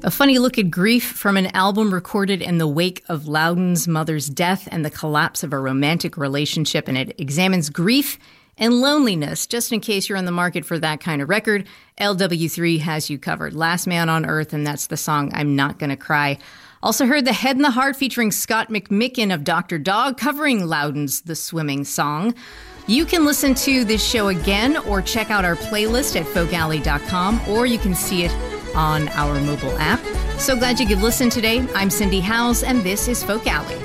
A funny look at grief from an album recorded in the wake of Loudon's mother's death and the collapse of a romantic relationship, and it examines grief and loneliness. Just in case you're in the market for that kind of record, LW3 has you covered. Last Man on Earth, and that's the song I'm Not Gonna Cry. Also heard The Head and the Heart featuring Scott McMicken of Dr. Dog covering Loudon's The Swimming Song. You can listen to this show again or check out our playlist at folkalley.com, or you can see it on our mobile app. So glad you could listen today. I'm Cindy Howes, and this is Folk Alley.